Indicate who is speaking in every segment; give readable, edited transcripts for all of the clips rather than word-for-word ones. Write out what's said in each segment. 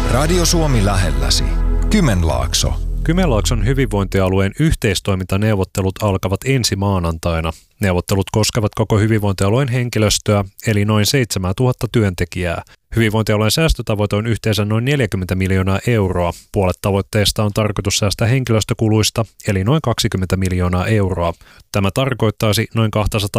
Speaker 1: Radio Suomi lähelläsi. Kymenlaakso.
Speaker 2: Kymenlaakson hyvinvointialueen yhteistoimintaneuvottelut alkavat ensi maanantaina. Neuvottelut koskevat koko hyvinvointialueen henkilöstöä, eli noin 7000 työntekijää. Hyvinvointialueen säästötavoite on yhteensä noin 40 miljoonaa euroa. Puolet tavoitteesta on tarkoitus säästää henkilöstökuluista, eli noin 20 miljoonaa euroa. Tämä tarkoittaisi noin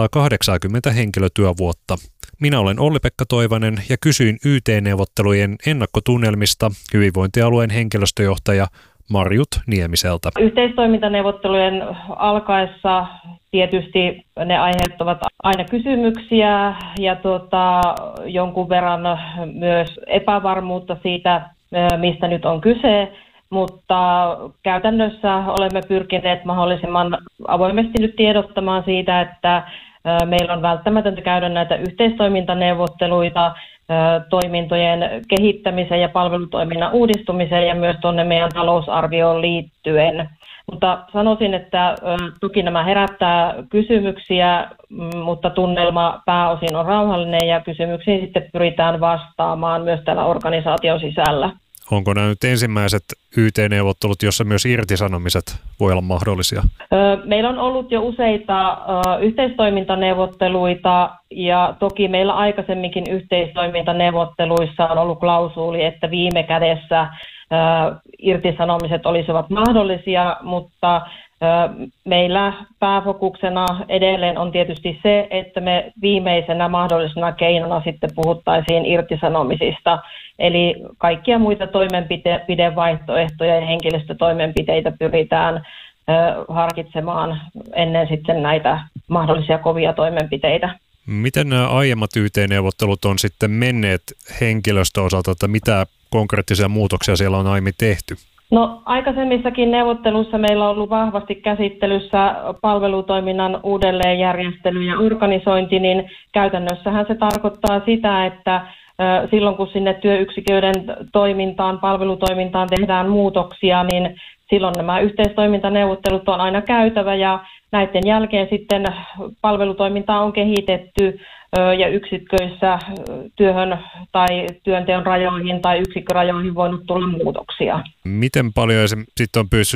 Speaker 2: 280 henkilötyövuotta. Minä olen Olli-Pekka Toivanen ja kysyin YT-neuvottelujen ennakkotunnelmista hyvinvointialueen henkilöstöjohtaja Marjut Niemiseltä.
Speaker 3: Yhteistoimintaneuvottelujen alkaessa tietysti ne aiheuttavat aina kysymyksiä ja jonkun verran myös epävarmuutta siitä, mistä nyt on kyse, mutta käytännössä olemme pyrkineet mahdollisimman avoimesti nyt tiedottamaan siitä, että meillä on välttämätöntä käydä näitä yhteistoimintaneuvotteluita toimintojen kehittämiseen ja palvelutoiminnan uudistumiseen ja myös tuonne meidän talousarvioon liittyen. Mutta sanoisin, että toki nämä herättää kysymyksiä, mutta tunnelma pääosin on rauhallinen ja kysymyksiin sitten pyritään vastaamaan myös täällä organisaation sisällä.
Speaker 2: Onko nämä nyt ensimmäiset YT-neuvottelut, jossa myös irtisanomiset voi olla mahdollisia?
Speaker 3: Meillä on ollut jo useita yhteistoimintaneuvotteluita ja toki meillä aikaisemminkin yhteistoimintaneuvotteluissa on ollut klausuuli, että viime kädessä irtisanomiset olisivat mahdollisia, mutta meillä pääfokuksena edelleen on tietysti se, että me viimeisenä mahdollisena keinona sitten puhuttaisiin irtisanomisista. Eli kaikkia muita toimenpidevaihtoehtoja ja henkilöstötoimenpiteitä pyritään harkitsemaan ennen sitten näitä mahdollisia kovia toimenpiteitä.
Speaker 2: Miten nämä aiemmat YT-neuvottelut on sitten menneet henkilöstöosalta, että mitä konkreettisia muutoksia siellä on aiemmin tehty?
Speaker 3: No aikaisemmissakin neuvotteluissa meillä on ollut vahvasti käsittelyssä palvelutoiminnan uudelleenjärjestely ja organisointi, niin käytännössähän se tarkoittaa sitä, että silloin kun sinne työyksiköiden toimintaan, palvelutoimintaan tehdään muutoksia, niin silloin nämä yhteistoimintaneuvottelut on aina käytävä ja näiden jälkeen sitten palvelutoimintaa on kehitetty ja yksiköissä työhön tai työnteon rajoihin tai yksikkörajoihin voinut tulla muutoksia.
Speaker 2: Miten paljon sitten on